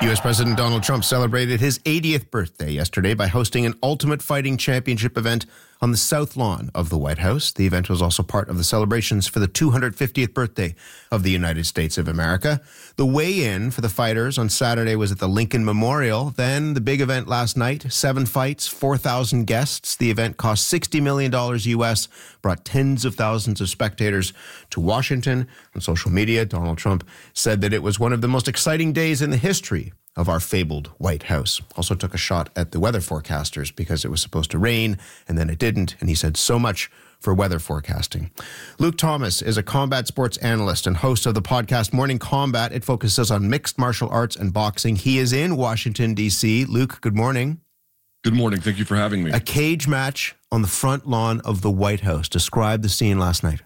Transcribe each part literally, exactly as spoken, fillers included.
U S. President Donald Trump celebrated his eightieth birthday yesterday by hosting an Ultimate Fighting Championship event on the South Lawn of the White House. The event was also part of the celebrations for the two hundred fiftieth birthday of the United States of America. The weigh-in for the fighters on Saturday was at the Lincoln Memorial. Then the big event last night, seven fights, four thousand guests. The event cost sixty million dollars U S, brought tens of thousands of spectators to Washington. On social media, Donald Trump said that it was one of the most exciting days in the history of our fabled White House. Also took a shot at the weather forecasters because it was supposed to rain and then it didn't. And he said, so much for weather forecasting. Luke Thomas is a combat sports analyst and host of the podcast Morning Combat. It focuses on mixed martial arts and boxing. He is in Washington, D C. Luke, good morning. Good morning. Thank you for having me. A cage match on the front lawn of the White House. Describe the scene last night.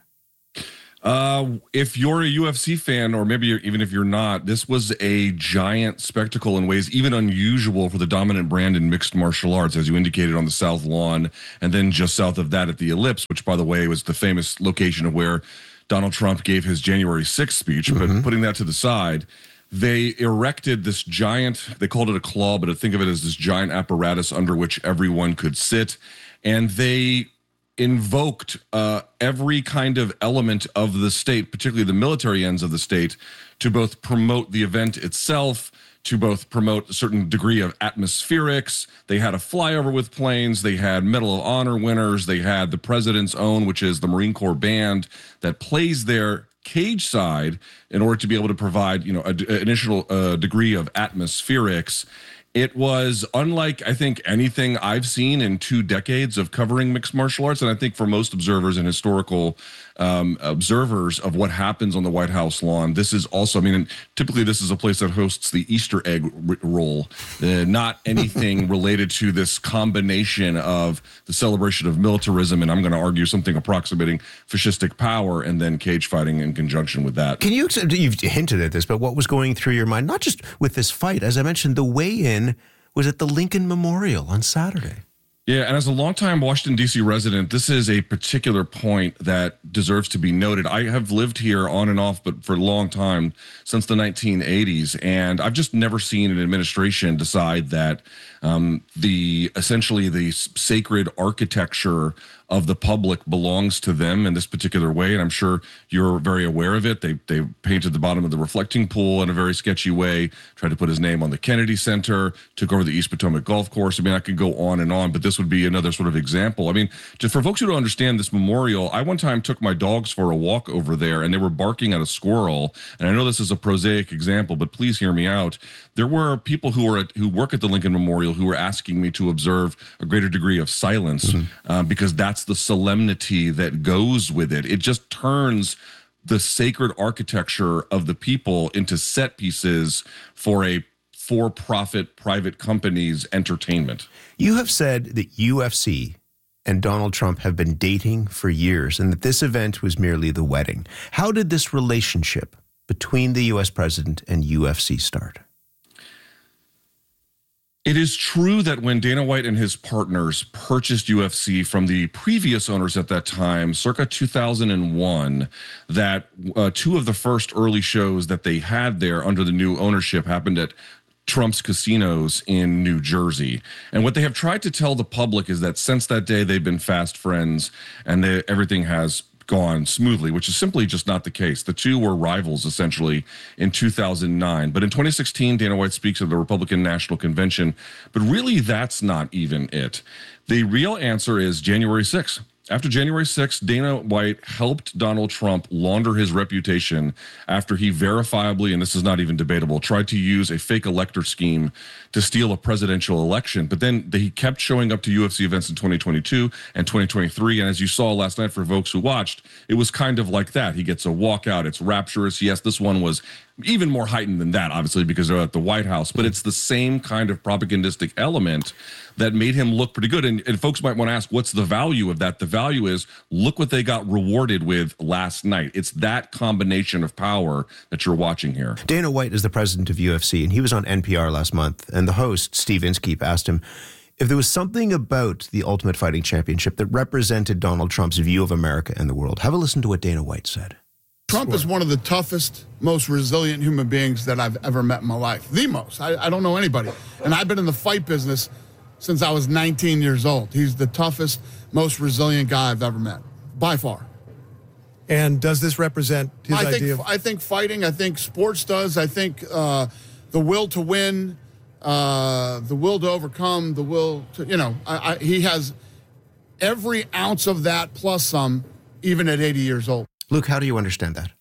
Uh, if you're a U F C fan, or maybe even if you're not, this was a giant spectacle in ways even unusual for the dominant brand in mixed martial arts, as you indicated, on the South Lawn, and then just south of that at the Ellipse, which, by the way, was the famous location of where Donald Trump gave his January sixth speech. Mm-hmm. But putting that to the side, they erected this giant, they called it a claw, but think of it as this giant apparatus under which everyone could sit, and they invoked uh, every kind of element of the state, particularly the military ends of the state, to both promote the event itself, to both promote a certain degree of atmospherics. They had a flyover with planes. They had Medal of Honor winners. They had the president's own, which is the Marine Corps band that plays there cage side in order to be able to provide, you know, an initial uh, degree of atmospherics. It was unlike, I think, anything I've seen in two decades of covering mixed martial arts. And I think for most observers and historical um, observers of what happens on the White House lawn, this is also, I mean, typically this is a place that hosts the Easter egg r- roll, uh, not anything related to this combination of the celebration of militarism, and I'm going to argue something approximating fascistic power, and then cage fighting in conjunction with that. Can you, you've hinted at this, but what was going through your mind, not just with this fight, as I mentioned, the weigh-in was at the Lincoln Memorial on Saturday. Yeah, and as a longtime Washington, D C resident, this is a particular point that deserves to be noted. I have lived here on and off, but for a long time, since the nineteen eighties, and I've just never seen an administration decide that um, the essentially the sacred architecture of the public belongs to them in this particular way. And I'm sure you're very aware of it. They they painted the bottom of the reflecting pool in a very sketchy way, tried to put his name on the Kennedy Center, took over the East Potomac Golf Course. I mean, I could go on and on, but this would be another sort of example. I mean, just for folks who don't understand this memorial, I one time took my dogs for a walk over there and they were barking at a squirrel. And I know this is a prosaic example, but please hear me out. There were people who were at, who work at the Lincoln Memorial who were asking me to observe a greater degree of silence, mm-hmm. uh, because that's the solemnity that goes with it. It just turns the sacred architecture of the people into set pieces for a for-profit private company's entertainment. You have said that U F C and Donald Trump have been dating for years and that this event was merely the wedding. How did this relationship between the U S president and U F C start? It is true that when Dana White and his partners purchased U F C from the previous owners at that time, circa two thousand one, that uh, two of the first early shows that they had there under the new ownership happened at Trump's casinos in New Jersey. And what they have tried to tell the public is that since that day, they've been fast friends and they, everything has gone smoothly, which is simply just not the case. The two were rivals, essentially, in two thousand nine. But in twenty sixteen, Dana White speaks at the Republican National Convention. But really, that's not even it. The real answer is January sixth. After January sixth, Dana White helped Donald Trump launder his reputation after he verifiably, and this is not even debatable, tried to use a fake elector scheme to steal a presidential election. But then he kept showing up to U F C events in twenty twenty-two and twenty twenty-three. And as you saw last night for folks who watched, it was kind of like that. He gets a walkout. It's rapturous. Yes, this one was even more heightened than that, obviously, because they're at the White House. But it's the same kind of propagandistic element that made him look pretty good. And, and folks might want to ask, what's the value of that? The value is, look what they got rewarded with last night. It's that combination of power that you're watching here. Dana White is the president of U F C, and he was on N P R last month. And the host, Steve Inskeep, asked him if there was something about the Ultimate Fighting Championship that represented Donald Trump's view of America and the world. Have a listen to what Dana White said. Trump sport. is one of the toughest, most resilient human beings that I've ever met in my life. The most. I, I don't know anybody. And I've been in the fight business since I was nineteen years old. He's the toughest, most resilient guy I've ever met, by far. And does this represent his I idea? think, Of- I think fighting, I think sports does. I think uh, the will to win, uh, the will to overcome, the will to, you know, I, I, he has every ounce of that plus some, even at eighty years old. Luke, how do you understand that?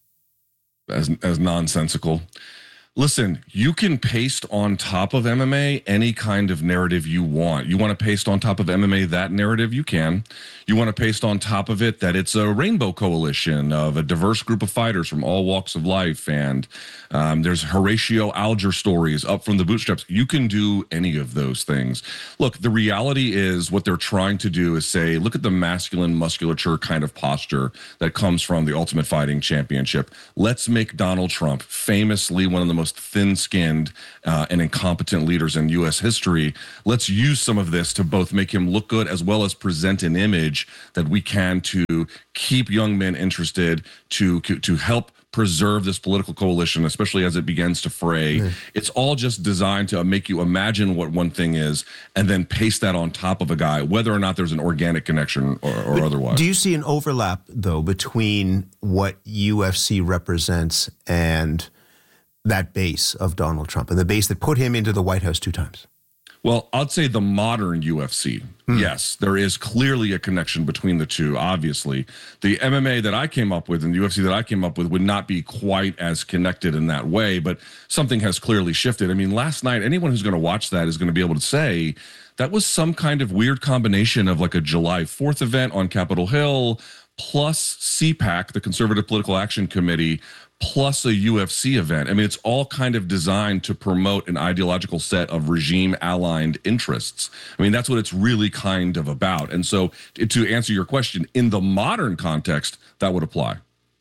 As, as nonsensical. Listen, you can paste on top of M M A any kind of narrative you want. You want to paste on top of M M A that narrative, you can. You want to paste on top of it that it's a rainbow coalition of a diverse group of fighters from all walks of life, and um, there's Horatio Alger stories up from the bootstraps. You can do any of those things. Look, the reality is what they're trying to do is say, look at the masculine musculature kind of posture that comes from the Ultimate Fighting Championship. Let's make Donald Trump, famously one of the most thin-skinned uh, and incompetent leaders in U S history. Let's use some of this to both make him look good as well as present an image that we can to keep young men interested, to to help preserve this political coalition, especially as it begins to fray. Mm. It's all just designed to make you imagine what one thing is and then paste that on top of a guy, whether or not there's an organic connection or, or otherwise. Do you see an overlap, though, between what U F C represents and that base of Donald Trump and the base that put him into the White House two times? Well, I'd say the modern U F C. Hmm. Yes, there is clearly a connection between the two, obviously. The M M A that I came up with and the U F C that I came up with would not be quite as connected in that way, but something has clearly shifted. I mean, last night, anyone who's going to watch that is going to be able to say that was some kind of weird combination of like a July fourth event on Capitol Hill, plus C PAC, the Conservative Political Action Committee, plus a U F C event. I mean, it's all kind of designed to promote an ideological set of regime-aligned interests. I mean, that's what it's really kind of about. And so to answer your question, in the modern context, that would apply.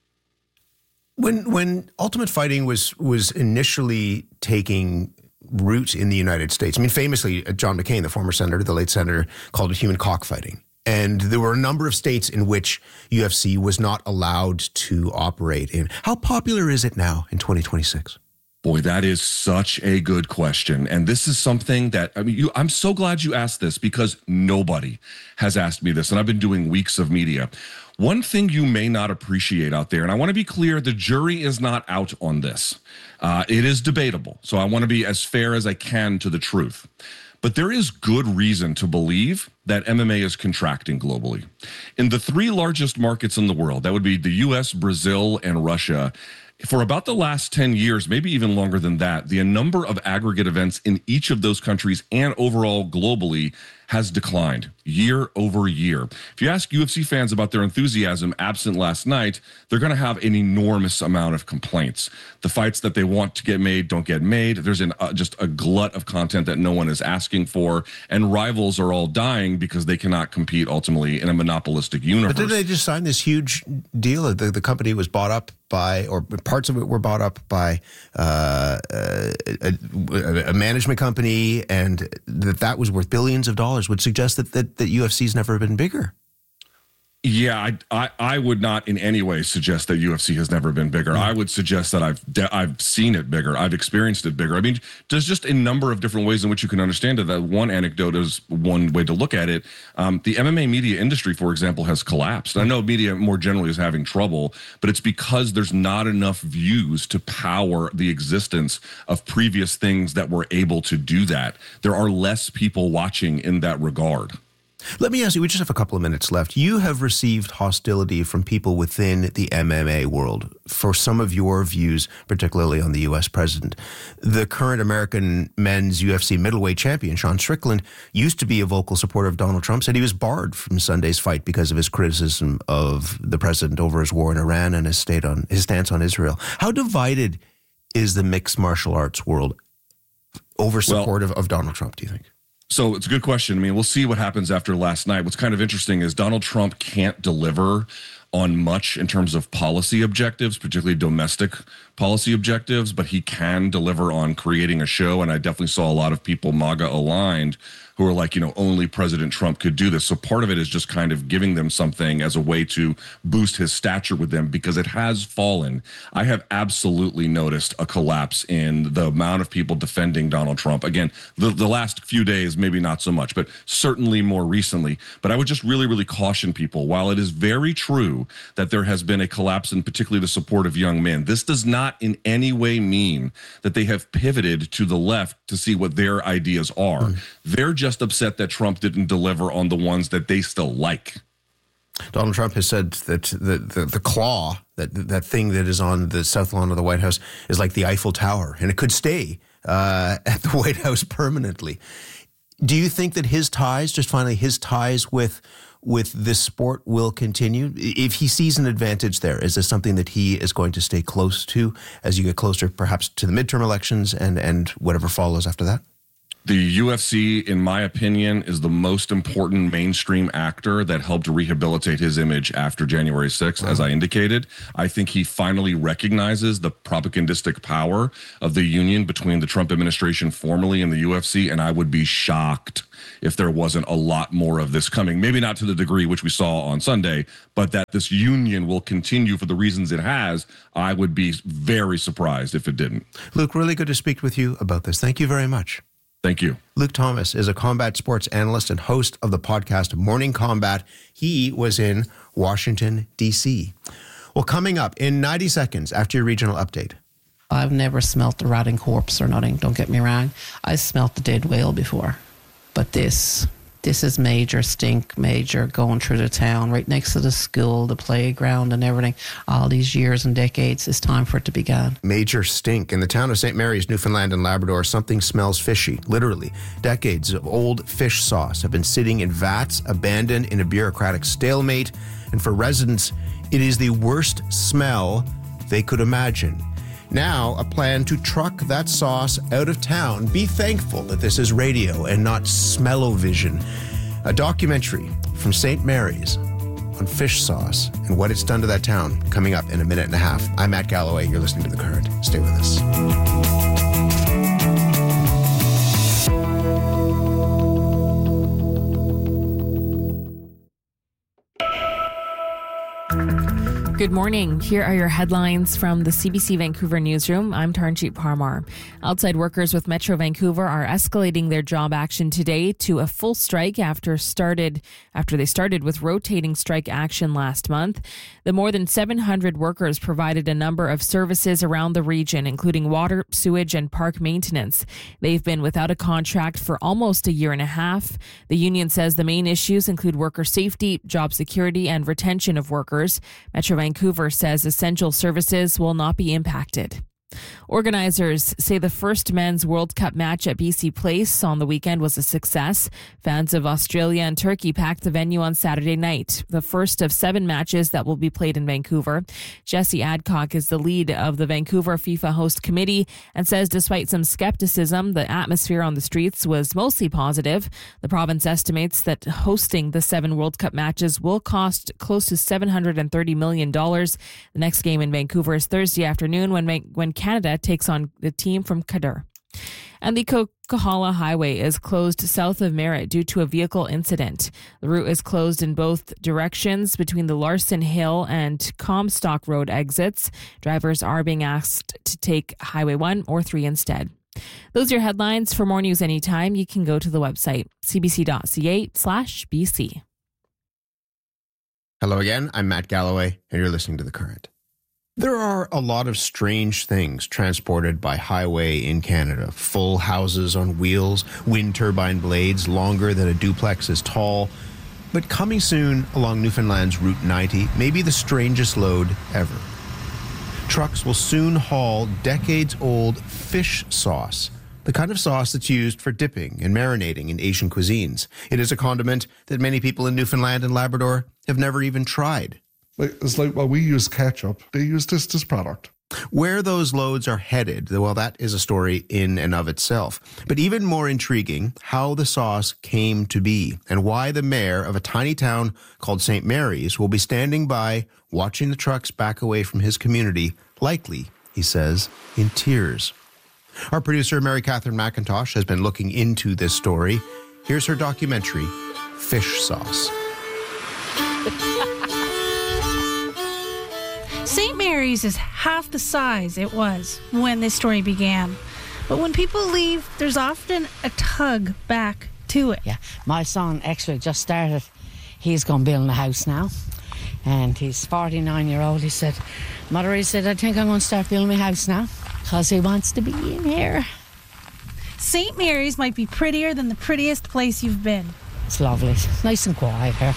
When when Ultimate Fighting was was initially taking root in the United States, I mean, famously, John McCain, the former senator, the late senator, called it human cockfighting. And there were a number of states in which U F C was not allowed to operate in. How popular is it now in twenty twenty-six? Boy, that is such a good question. And this is something that, I mean, you, I'm so glad you asked this because nobody has asked me this. And I've been doing weeks of media. One thing you may not appreciate out there, and I want to be clear, the jury is not out on this. Uh, it is debatable. So I want to be as fair as I can to the truth. But there is good reason to believe that M M A is contracting globally. In the three largest markets in the world, that would be the U S, Brazil, and Russia, for about the last ten years, maybe even longer than that, the number of aggregate events in each of those countries and overall globally has declined year over year. If you ask U F C fans about their enthusiasm absent last night, they're going to have an enormous amount of complaints. The fights that they want to get made don't get made. There's an, uh, just a glut of content that no one is asking for, and rivals are all dying because they cannot compete ultimately in a monopolistic universe. But didn't they just sign this huge deal? The, the company was bought up by, or parts of it were bought up by uh, a, a, a management company, and that that was worth billions of dollars, would suggest that, that, that U F C's never been bigger. Yeah, I, I I would not in any way suggest that U F C has never been bigger. I would suggest that I've I've seen it bigger. I've experienced it bigger. I mean, there's just a number of different ways in which you can understand it. That one anecdote is one way to look at it. Um, the M M A media industry, for example, has collapsed. I know media more generally is having trouble, but it's because there's not enough views to power the existence of previous things that were able to do that. There are less people watching in that regard. Let me ask you, we just have a couple of minutes left. You have received hostility from people within the M M A world for some of your views, particularly on the U S president. The current American men's U F C middleweight champion, Sean Strickland, used to be a vocal supporter of Donald Trump, said he was barred from Sunday's fight because of his criticism of the president over his war in Iran and his, state on, his stance on Israel. How divided is the mixed martial arts world over support well, of, of Donald Trump, do you think? So it's a good question. I mean, we'll see what happens after last night. What's kind of interesting is Donald Trump can't deliver on much in terms of policy objectives, particularly domestic policy objectives, but he can deliver on creating a show. And I definitely saw a lot of people MAGA aligned who are like, you know, only President Trump could do this. So part of it is just kind of giving them something as a way to boost his stature with them, because it has fallen. I have absolutely noticed a collapse in the amount of people defending Donald Trump. Again, the, the last few days, maybe not so much, but certainly more recently. But I would just really, really caution people, while it is very true that there has been a collapse in particularly the support of young men, this does not in any way mean that they have pivoted to the left to see what their ideas are. Mm. They're just upset that Trump didn't deliver on the ones that they still like. Donald Trump has said that the, the, the claw, that that thing that is on the south lawn of the White House, is like the Eiffel Tower, and it could stay uh, at the White House permanently. Do you think that his ties, just finally, his ties with with this sport will continue? If he sees an advantage there, is this something that he is going to stay close to as you get closer perhaps to the midterm elections and, and whatever follows after that? The U F C, in my opinion, is the most important mainstream actor that helped rehabilitate his image after January sixth, wow. As I indicated. I think he finally recognizes the propagandistic power of the union between the Trump administration formerly and the U F C, and I would be shocked if there wasn't a lot more of this coming. Maybe not to the degree which we saw on Sunday, but that this union will continue for the reasons it has, I would be very surprised if it didn't. Luke, really good to speak with you about this. Thank you very much. Thank you. Luke Thomas is a combat sports analyst and host of the podcast Morning Combat. He was in Washington, D C. Well, coming up in ninety seconds after your regional update. I've never smelt a rotting corpse or nothing, don't get me wrong. I smelt the dead whale before. But this, this is major stink, major going through the town, right next to the school, the playground and everything. All these years and decades, it's time for it to be gone. Major stink. In the town of Saint Mary's, Newfoundland and Labrador, something smells fishy. Literally, decades of old fish sauce have been sitting in vats, abandoned in a bureaucratic stalemate. And for residents, it is the worst smell they could imagine. Now, a plan to truck that sauce out of town. Be thankful that this is radio and not smell-o-vision. A documentary from Saint Mary's on fish sauce and what it's done to that town coming up in a minute and a half. I'm Matt Galloway. You're listening to The Current. Stay with us. Good morning. Here are your headlines from the C B C Vancouver newsroom. I'm Taranjeet Parmar. Outside workers with Metro Vancouver are escalating their job action today to a full strike after started after they started with rotating strike action last month. The more than seven hundred workers provided a number of services around the region, including water, sewage, and park maintenance. They've been without a contract for almost a year and a half. The union says the main issues include worker safety, job security, and retention of workers. Metro Vancouver Vancouver says essential services will not be impacted. Organizers say the first men's World Cup match at B C Place on the weekend was a success. Fans of Australia and Turkey packed the venue on Saturday night, the first of seven matches that will be played in Vancouver. Jesse Adcock is the lead of the Vancouver FIFA host committee and says despite some skepticism, the atmosphere on the streets was mostly positive. The province estimates that hosting the seven World Cup matches will cost close to seven hundred thirty million dollars. The next game in Vancouver is Thursday afternoon when when Canada takes on the team from Qatar. And the Coquihalla Highway is closed south of Merritt due to a vehicle incident. The route is closed in both directions between the Larson Hill and Comstock Road exits. Drivers are being asked to take Highway one or three instead. Those are your headlines. For more news anytime, you can go to the website cbc.ca slash BC. Hello again, I'm Matt Galloway, and you're listening to The Current. There are a lot of strange things transported by highway in Canada. Full houses on wheels, wind turbine blades longer than a duplex is tall. But coming soon along Newfoundland's Route ninety may be the strangest load ever. Trucks will soon haul decades-old fish sauce, the kind of sauce that's used for dipping and marinating in Asian cuisines. It is a condiment that many people in Newfoundland and Labrador have never even tried. Like, it's like, well, we use ketchup. They use this this product. Where those loads are headed, well, that is a story in and of itself. But even more intriguing, how the sauce came to be and why the mayor of a tiny town called Saint Mary's will be standing by watching the trucks back away from his community, likely, he says, in tears. Our producer, Mary Catherine McIntosh, has been looking into this story. Here's her documentary, Fish Sauce. Saint Mary's is half the size it was when this story began. But when people leave, there's often a tug back to it. Yeah, my son actually just started. He's going to build a house now. And he's forty-nine year old. He said, Mother, he said, I think I'm going to start building my house now because he wants to be in here. Saint Mary's might be prettier than the prettiest place you've been. It's lovely. It's nice and quiet here.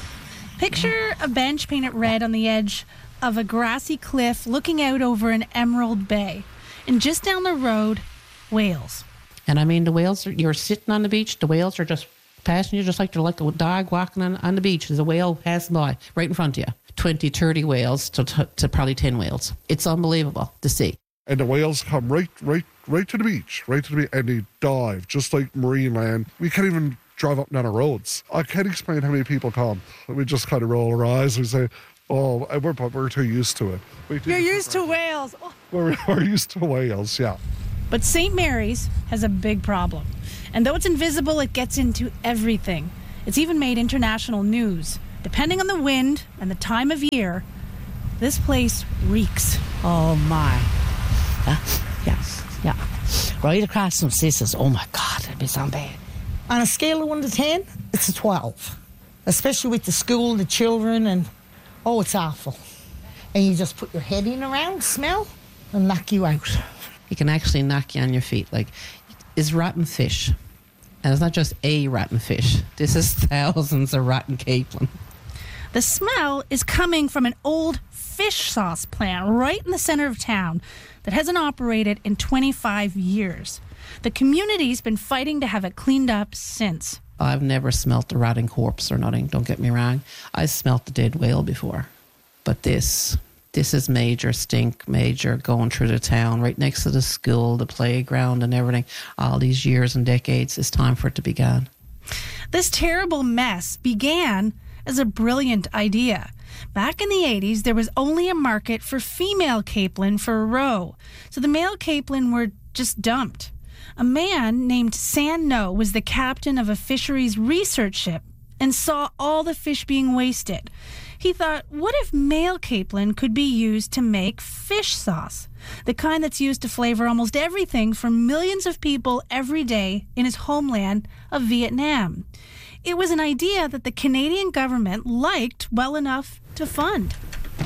Picture a bench painted red on the edge of a grassy cliff looking out over an emerald bay. And just down the road, whales. And I mean, the whales, are, you're sitting on the beach, the whales are just passing you just like they're like a dog walking on, on the beach. There's a whale passing by right in front of you. twenty, thirty whales to, to, to probably ten whales. It's unbelievable to see. And the whales come right, right, right to the beach, right to the beach, and they dive, just like marine land. We can't even drive up and down the roads. I can't explain how many people come. We just kind of roll our eyes. We say, oh, we're, we're too used to it. We You're used to whales. Oh. We're, we're used to whales, yeah. But Saint Mary's has a big problem. And though it's invisible, it gets into everything. It's even made international news. Depending on the wind and the time of year, this place reeks. Oh, my. Uh, yeah, yeah. Right across from Sisters. Oh, my God, it'd be so bad. On a scale of one to ten, it's a twelve. Especially with the school, the children, and, oh, it's awful. And you just put your head in around, smell, and knock you out. It can actually knock you on your feet. Like, it's rotten fish. And it's not just a rotten fish. This is thousands of rotten capelin. The smell is coming from an old fish sauce plant right in the center of town that hasn't operated in twenty-five years. The community's been fighting to have it cleaned up since. I've never smelt a rotting corpse or nothing, don't get me wrong. I smelt the dead whale before. But this, this is major stink, major going through the town, right next to the school, the playground and everything. All these years and decades, it's time for it to be gone. This terrible mess began as a brilliant idea. Back in the eighties, there was only a market for female capelin for a roe, so the male capelin were just dumped. A man named San No was the captain of a fisheries research ship and saw all the fish being wasted. He thought, what if male capelin could be used to make fish sauce, the kind that's used to flavor almost everything for millions of people every day in his homeland of Vietnam? It was an idea that the Canadian government liked well enough to fund.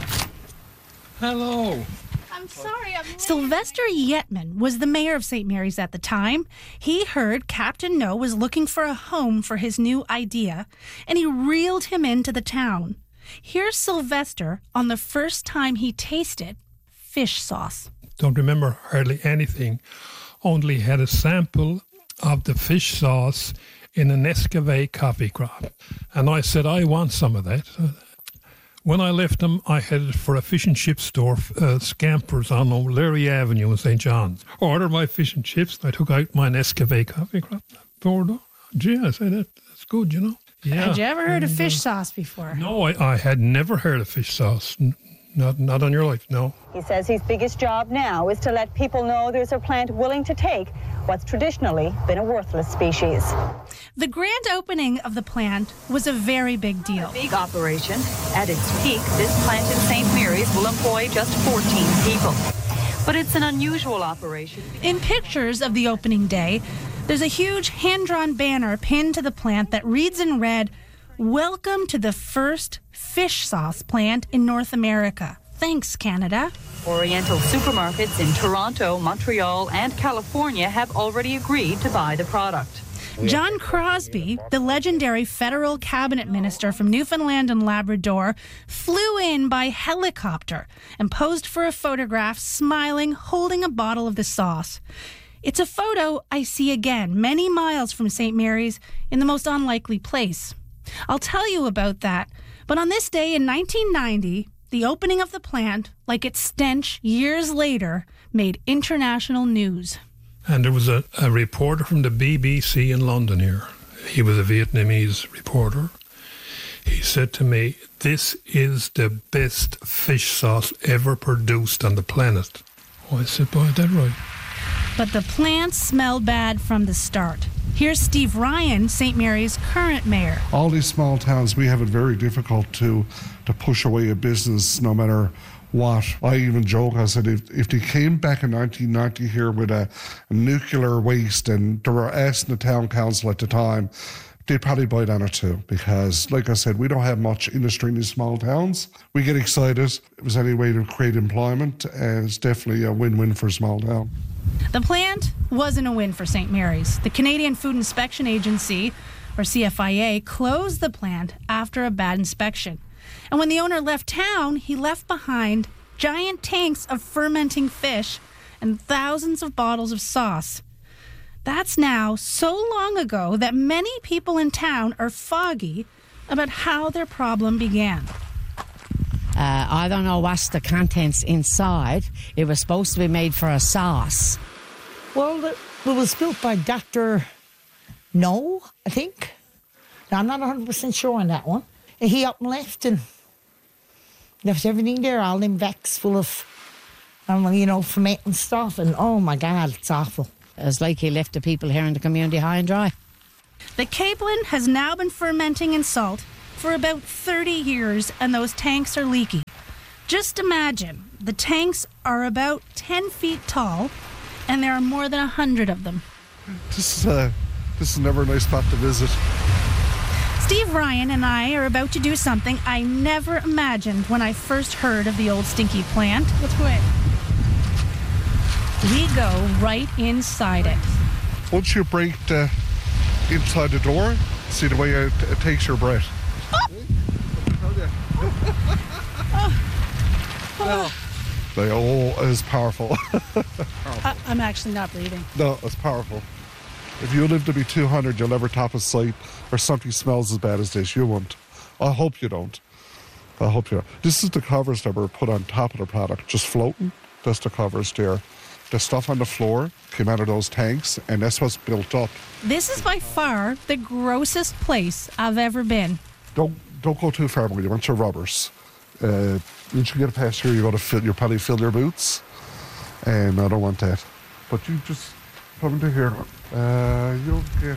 Hello. I'm sorry, I'm late. Sylvester Yetman was the mayor of Saint Mary's at the time. He heard Captain No was looking for a home for his new idea, and he reeled him into the town. Here's Sylvester on the first time he tasted fish sauce. Don't remember hardly anything. Only had a sample of the fish sauce in an Escovite coffee crop. And I said, I want some of that. When I left them, I headed for a fish and chip store, uh, Scampers on O'Leary Avenue in Saint John's. Ordered my fish and chips. I took out my Escovite coffee crop. Poured on. Gee, I said, that, that's good, you know. Yeah. Had you ever heard and, of fish uh, sauce before? No, I, I had never heard of fish sauce. Not, not on your life, no. He says his biggest job now is to let people know there's a plant willing to take what's traditionally been a worthless species. The grand opening of the plant was a very big deal. A big operation. At its peak, this plant in Saint Mary's will employ just fourteen people. But it's an unusual operation. In pictures of the opening day, there's a huge hand-drawn banner pinned to the plant that reads in red, "Welcome to the first fish sauce plant in North America. Thanks, Canada." Oriental supermarkets in Toronto, Montreal, and California have already agreed to buy the product. John Crosbie, the legendary federal cabinet minister from Newfoundland and Labrador, flew in by helicopter and posed for a photograph, smiling, holding a bottle of the sauce. It's a photo I see again, many miles from Saint Mary's, in the most unlikely place. I'll tell you about that. But on this day in nineteen ninety, the opening of the plant, like its stench years later, made international news. And there was a, a reporter from the B B C in London here. He was a Vietnamese reporter. He said to me, "This is the best fish sauce ever produced on the planet." Oh, I said, "Boy, that's right." But the plant smelled bad from the start. Here's Steve Ryan, Saint Mary's current mayor. All these small towns, we have it very difficult to to push away a business no matter what. I even joke, I said, if, if they came back in nineteen ninety here with a, a nuclear waste and they were asking the town council at the time, they'd probably bite on it too. Because, like I said, we don't have much industry in these small towns. We get excited. If there's any way to create employment, and it's definitely a win-win for a small town. The plant wasn't a win for Saint Mary's. The Canadian Food Inspection Agency, or C F I A, closed the plant after a bad inspection. And when the owner left town, he left behind giant tanks of fermenting fish and thousands of bottles of sauce. That's now so long ago that many people in town are foggy about how their problem began. Uh, I don't know what's the contents inside. It was supposed to be made for a sauce. Well, it was built by Doctor No, I think. Now, I'm not one hundred percent sure on that one. And he up and left and left everything there, all them vats full of, um, you know, fermenting stuff. And, oh, my God, it's awful. It's like he left the people here in the community high and dry. The capelin has now been fermenting in salt for about thirty years, and those tanks are leaky. Just imagine, the tanks are about ten feet tall, and there are more than one hundred of them. This is, uh, this is never a nice spot to visit. Steve Ryan and I are about to do something I never imagined when I first heard of the old stinky plant. Let's go in. We go right inside it. Once you break the inside the door, see the way it, it takes your breath. Oh. They all is powerful. I, I'm actually not breathing. No, it's powerful. If you live to be two hundred, you'll never top a site or something smells as bad as this. You won't. I hope you don't. I hope you don't. This is the covers that were put on top of the product, just floating. That's the covers there. The stuff on the floor came out of those tanks, and that's what's built up. This is by far the grossest place I've ever been. Don't don't go too far with you. Want your rubbers. Uh, once you get past here, you're going to fill. You'll probably fill your boots, and I don't want that. But you just come into here. Uh, you'll get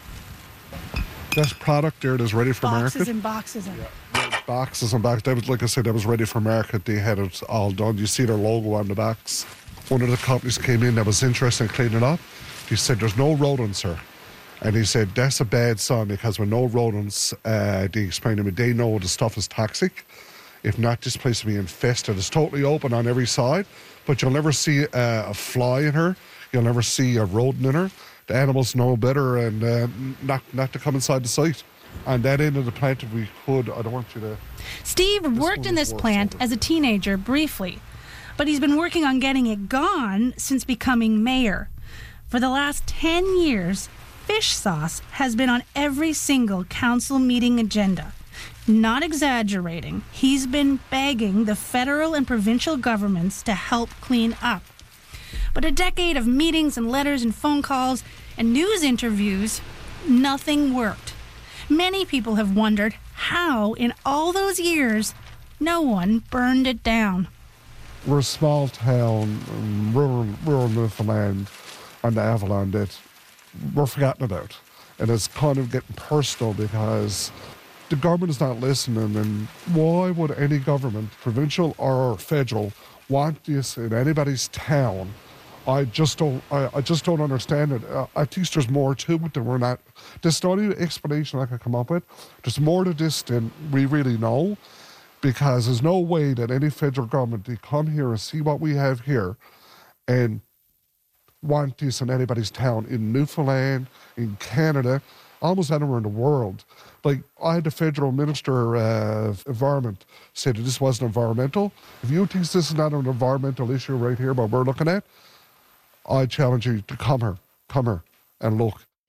this product there that's ready for boxes market. and boxes and yeah. Boxes and boxes. That was, like I said, that was ready for market. They had it all done. You see their logo on the box. One of the companies came in that was interested in cleaning it up. He said, "There's no rodents here." And he said, "That's a bad sign, because with no rodents, uh, they explained to me, they know the stuff is toxic. If not, this place will be infested. It's totally open on every side, but you'll never see uh, a fly in her. You'll never see a rodent in her. The animals know better and uh, not, not to come inside the site." And that end of the plant, if we could, I don't want you to... Steve worked in this plant as a teenager briefly, but he's been working on getting it gone since becoming mayor. For the last ten years, fish sauce has been on every single council meeting agenda. Not exaggerating, he's been begging the federal and provincial governments to help clean up. But a decade of meetings and letters and phone calls and news interviews, nothing worked. Many people have wondered how, in all those years, no one burned it down. We're a small town, um, rural, rural Newfoundland, on the Avalon that we're forgotten about. And it's kind of getting personal because the government is not listening. And why would any government, provincial or federal, want this in anybody's town? I just don't. I, I just don't understand it. Uh, I think there's more to it than we're not. There's the only explanation I can come up with. There's more to this than we really know, because there's no way that any federal government to come here and see what we have here, and want this in anybody's town in Newfoundland, in Canada, almost anywhere in the world. Like, I had the federal minister of uh, environment say that this wasn't environmental. If you think this is not an environmental issue right here, what we're looking at, I challenge you to come here, come here and look.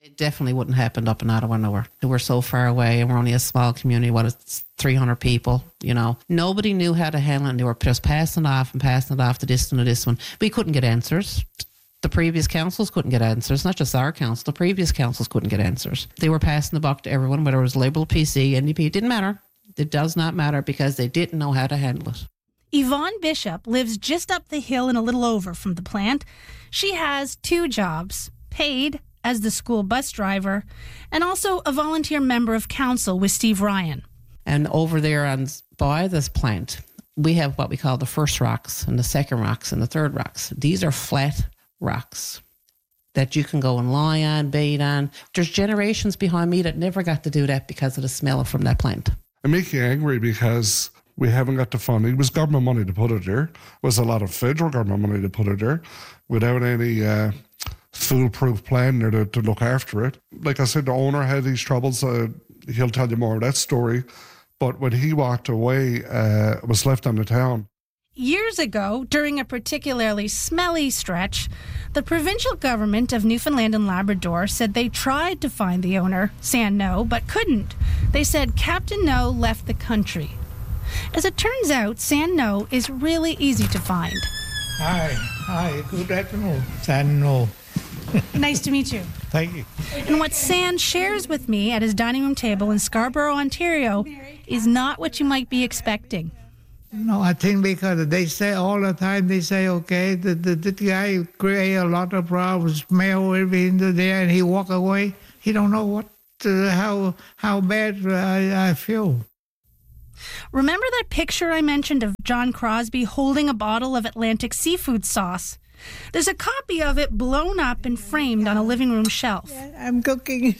It definitely wouldn't happen up in Ottawa nowhere. We're so far away and we're only a small community. What, it's three hundred people, you know. Nobody knew how to handle it. And they were just passing it off and passing it off to this one to this one. We couldn't get answers. The previous councils couldn't get answers. Not just our council. The previous councils couldn't get answers. They were passing the buck to everyone, whether it was Liberal, P C, N D P. It didn't matter. It does not matter because they didn't know how to handle it. Yvonne Bishop lives just up the hill and a little over from the plant. She has two jobs, paid as the school bus driver and also a volunteer member of council with Steve Ryan. And over there on by this plant, we have what we call the first rocks and the second rocks and the third rocks. These are flat rocks that you can go and lie on, bathe on. There's generations behind me that never got to do that because of the smell from that plant. It makes you angry because we haven't got the funding. It was government money to put it there. It was a lot of federal government money to put it there without any uh, foolproof plan there to, to look after it. Like I said, the owner had these troubles. Uh, he'll tell you more of that story. But when he walked away, uh, it was left on the town. Years ago, during a particularly smelly stretch, the provincial government of Newfoundland and Labrador said they tried to find the owner, San No, but couldn't. They said Captain No left the country. As it turns out, San No is really easy to find. Hi, hi, good afternoon, San No. Nice to meet you. Thank you. And what San shares with me at his dining room table in Scarborough, Ontario, is not what you might be expecting. No, I think because they say all the time, they say, okay, the, the, the guy create a lot of problems, smell everything there, and he walk away. He don't know what, uh, how how bad I, I feel. Remember that picture I mentioned of John Crosby holding a bottle of Atlantic seafood sauce? There's a copy of it blown up and framed on a living room shelf. I'm cooking.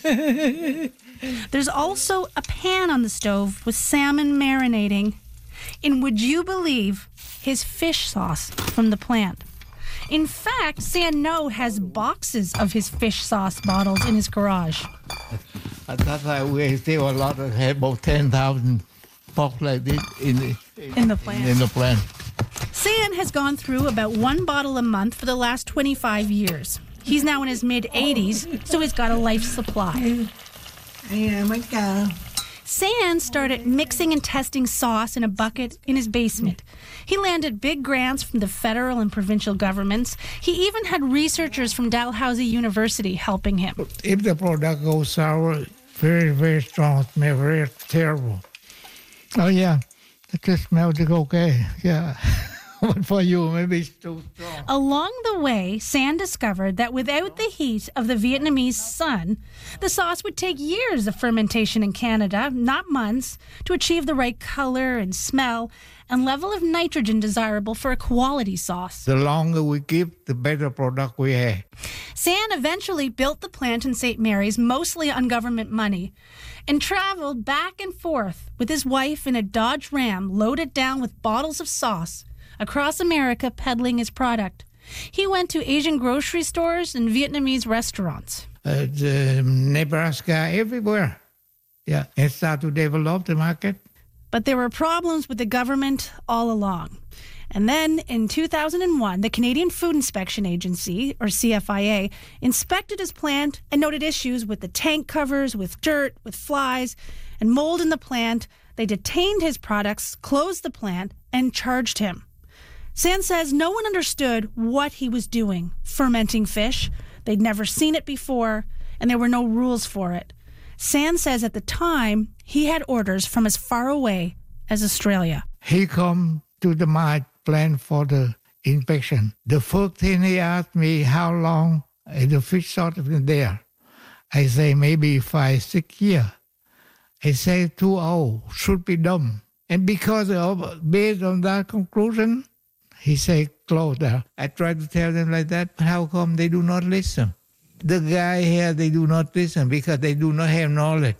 There's also a pan on the stove with salmon marinating in, would you believe, his fish sauce from the plant. In fact, San No has boxes of his fish sauce bottles in his garage. At that time, we still a lot of, had about ten thousand bottles like this in the, in the plant. In the plant. San has gone through about one bottle a month for the last twenty-five years. He's now in his mid-eighties, so he's got a life supply. Yeah, my God. San started mixing and testing sauce in a bucket in his basement. He landed big grants from the federal and provincial governments. He even had researchers from Dalhousie University helping him. If the product goes sour, very, very strong smell, very terrible. Oh, yeah, it just smells okay, yeah. But for you, maybe it's too strong. Along the way, San discovered that without the heat of the Vietnamese sun, the sauce would take years of fermentation in Canada, not months, to achieve the right color and smell and level of nitrogen desirable for a quality sauce. The longer we keep, the better product we have. San eventually built the plant in Saint Mary's mostly on government money and traveled back and forth with his wife in a Dodge Ram loaded down with bottles of sauce across America peddling his product. He went to Asian grocery stores and Vietnamese restaurants. Uh, the Nebraska, everywhere. Yeah, and start to develop the market. But there were problems with the government all along. And then in two thousand one, the Canadian Food Inspection Agency, or C F I A, inspected his plant and noted issues with the tank covers, with dirt, with flies, and mold in the plant. They detained his products, closed the plant, and charged him. San says no one understood what he was doing, fermenting fish. They'd never seen it before, and there were no rules for it. San says at the time, he had orders from as far away as Australia. He come to the my plant for the inspection. The first thing he asked me, how long the fish sauce has been there. I say maybe five, six years. He say too old, should be done. And because of, based on that conclusion, he say close down. I try to tell them like that, but how come they do not listen? The guy here, they do not listen because they do not have knowledge.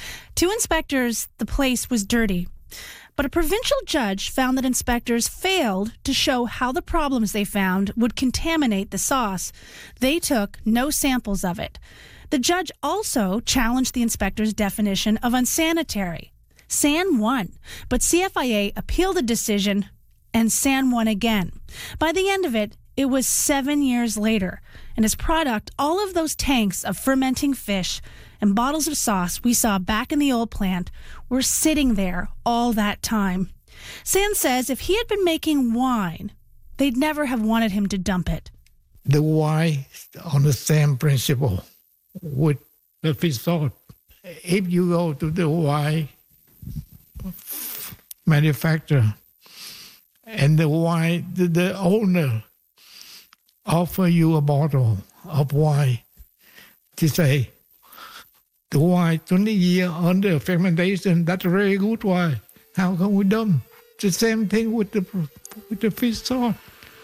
To inspectors, the place was dirty. But a provincial judge found that inspectors failed to show how the problems they found would contaminate the sauce. They took no samples of it. The judge also challenged the inspector's definition of unsanitary. San won, but C F I A appealed the decision, and San won again. By the end of it, It was seven years later, and as product, all of those tanks of fermenting fish and bottles of sauce we saw back in the old plant were sitting there all that time. San says if he had been making wine, they'd never have wanted him to dump it. The wine on the same principle with the fish sauce. If you go to the wine manufacturer and the wine, the, the owner offer you a bottle of wine to say, the wine twenty years under fermentation, that's a very good wine. How can we dump? It's the same thing with the with the fish sauce.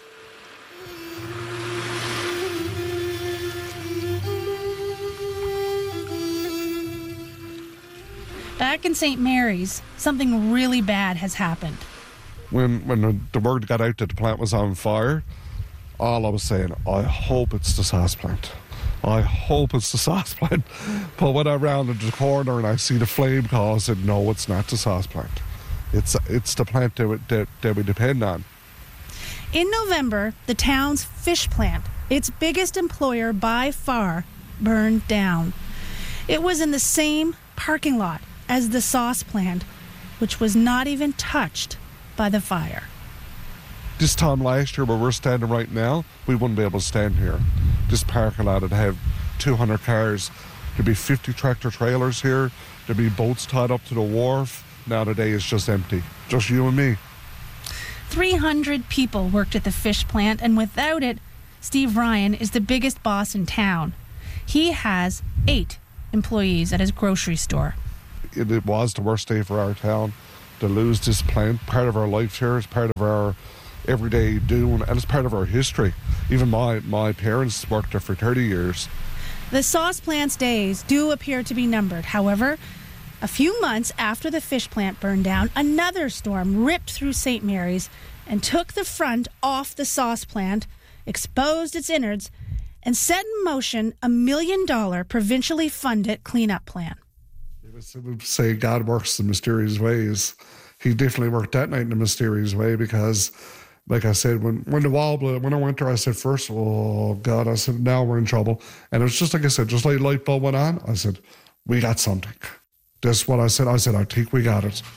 Back in Saint Mary's, something really bad has happened. When when the, the word got out that the plant was on fire, all I was saying, I hope it's the sauce plant. I hope it's the sauce plant. But when I rounded the corner and I see the flame call, I said, no, it's not the sauce plant. It's it's the plant that we, that, that we depend on. In November, the town's fish plant, its biggest employer by far, burned down. It was in the same parking lot as the sauce plant, which was not even touched by the fire. This time last year, where we're standing right now, we wouldn't be able to stand here. This parking lot would have two hundred cars. There'd be fifty tractor trailers here. There'd be boats tied up to the wharf. Now today it's just empty. Just you and me. three hundred people worked at the fish plant, and without it, Steve Ryan is the biggest boss in town. He has eight employees at his grocery store. It, it was the worst day for our town to lose this plant. Part of our life here, it's part of our everyday doing, and it's part of our history. Even my, my parents worked there for thirty years. The sauce plant's days do appear to be numbered. However, a few months after the fish plant burned down, another storm ripped through Saint Mary's and took the front off the sauce plant, exposed its innards, and set in motion a million dollar provincially funded cleanup plan. They would say God works in mysterious ways. He definitely worked that night in a mysterious way because, like I said, when, when the wall blew, when I went there, I said, first, oh, God, I said, now we're in trouble. And it was just like I said, just like light bulb went on, I said, we got something. That's what I said. I said, I think we got it.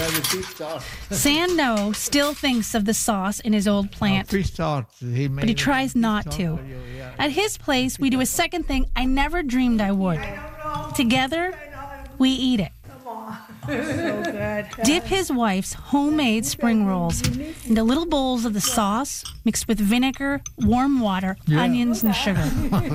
San No still thinks of the sauce in his old plant, but he tries not to. At his place, we do a second thing I never dreamed I would. Together, we eat it. So good. Dip his wife's homemade spring rolls into little bowls of the sauce mixed with vinegar, warm water, Yeah. onions, and sugar.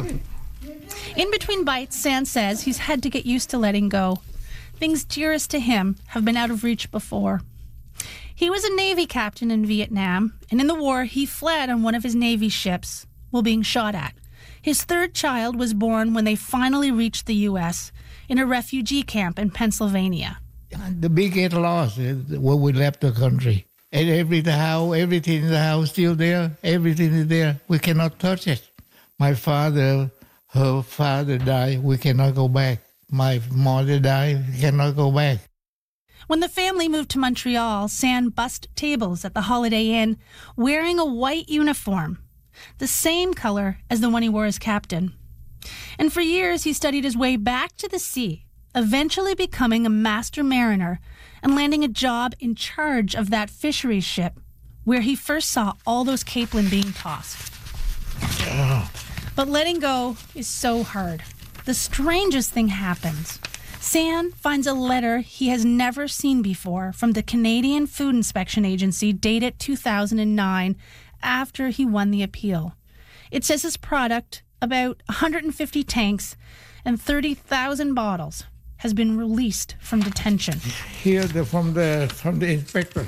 In between bites, San says he's had to get used to letting go. Things dearest to him have been out of reach before. He was a Navy captain in Vietnam, and in the war he fled on one of his Navy ships while being shot at. His third child was born when they finally reached the U S in a refugee camp in Pennsylvania. The biggest loss is when we left the country. And every the house, everything in the house still there. Everything is there. We cannot touch it. My father, her father died. We cannot go back. My mother died. We cannot go back. When the family moved to Montreal, San bussed tables at the Holiday Inn wearing a white uniform, the same color as the one he wore as captain. And for years, he studied his way back to the sea, eventually becoming a master mariner and landing a job in charge of that fisheries ship where he first saw all those capelin being tossed. But letting go is so hard. The strangest thing happens. San finds a letter he has never seen before from the Canadian Food Inspection Agency dated two thousand nine after he won the appeal. It says his product, about one hundred fifty tanks and thirty thousand bottles, has been released from detention. Here the, from the from the inspector,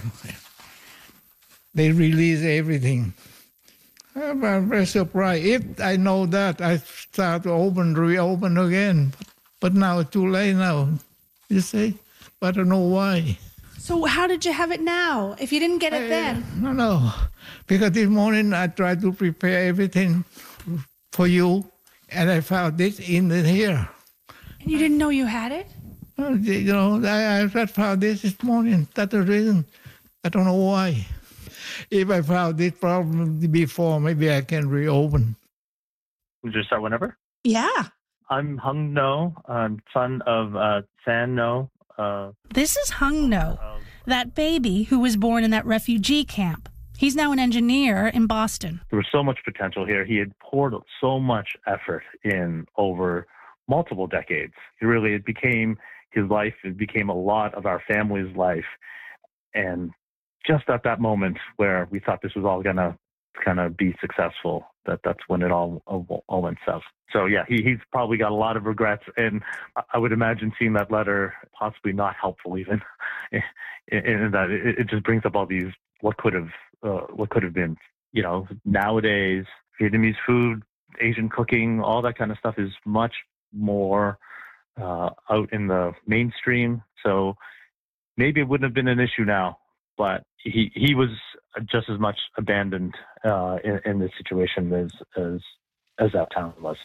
they release everything. I'm very surprised. If I know that, I start to open, reopen again. But now it's too late now, you see? But I don't know why. So how did you have it now, if you didn't get it then? No, no. Because this morning I tried to prepare everything for you, and I found this in here. And you didn't know you had it? Uh, You know, I, I found this this morning. That's the reason. I don't know why. if I found this problem before, maybe I can reopen. Would you start whenever? Yeah. I'm Hung No. I'm son of uh, San No. Uh, This is Hung No, that baby who was born in that refugee camp. He's now an engineer in Boston. there was so much potential here. He had poured so much effort in over multiple decades. It really, it became his life. It became a lot of our family's life. And just at that moment where we thought this was all going to kind of be successful, that that's when it all, all, all went south. So yeah, he, he's probably got a lot of regrets. And I would imagine seeing that letter possibly not helpful even in, in that it, it just brings up all these, what could have, uh, what could have been, you know, nowadays, Vietnamese food, Asian cooking, all that kind of stuff is much more uh, out in the mainstream. So maybe it wouldn't have been an issue now, but he, he was just as much abandoned uh, in, in this situation as, as, as that town was.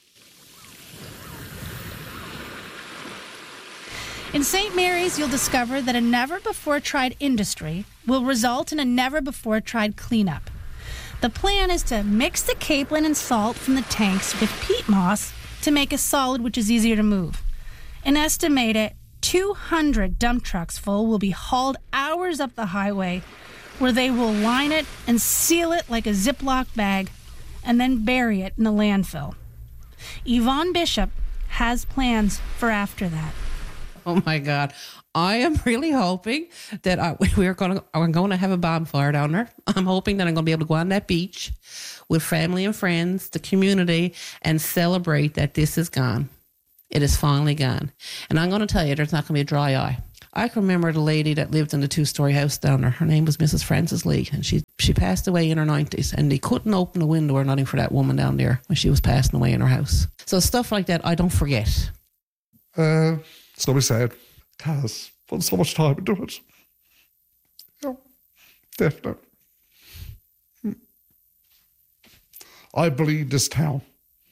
In Saint Mary's, you'll discover that a never-before-tried industry will result in a never-before-tried cleanup. The plan is to mix the capelin and salt from the tanks with peat moss to make a solid which is easier to move. An estimated two hundred dump trucks full will be hauled hours up the highway, where they will line it and seal it like a Ziploc bag and then bury it in a landfill. Yvonne Bishop has plans for after that. Oh my God. I am really hoping that I, we're going to I'm going to have a bonfire down there. I'm hoping that I'm going to be able to go on that beach with family and friends, the community, and celebrate that this is gone. It is finally gone. And I'm going to tell you, there's not going to be a dry eye. I can remember the lady that lived in the two-story house down there. Her name was Missus Frances Lee, and she she passed away in her nineties, and they couldn't open the window or nothing for that woman down there when she was passing away in her house. So stuff like that, I don't forget. Uh, it's going to be sad because I put so much time into it. Yeah, definitely. I bleed this town.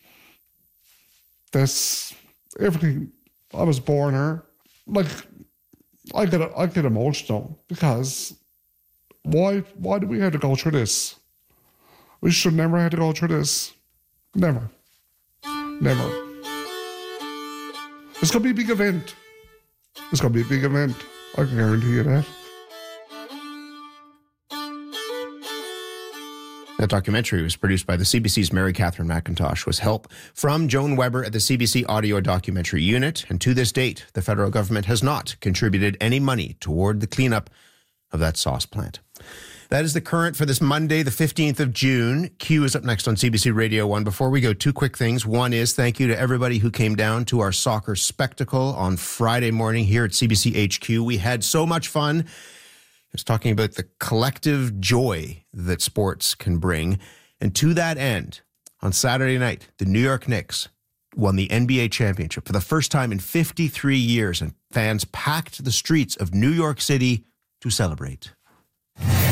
This, everything, I was born here. Like, I get I get emotional because why why do we have to go through this? We should never have to go through this. Never. Never. It's going to be a big event. It's going to be a big event. I can guarantee you that. That documentary was produced by the C B C's Mary Catherine McIntosh with help from Joan Weber at the C B C Audio Documentary Unit. And to this date, the federal government has not contributed any money toward the cleanup of that sauce plant. That is the current for this Monday, the fifteenth of June. Q is up next on C B C Radio one. Before we go, two quick things. One is thank you to everybody who came down to our soccer spectacle on Friday morning here at C B C H Q. We had so much fun. I was talking about the collective joy that sports can bring. And to that end, on Saturday night, the New York Knicks won the N B A championship for the first time in fifty-three years, and fans packed the streets of New York City to celebrate.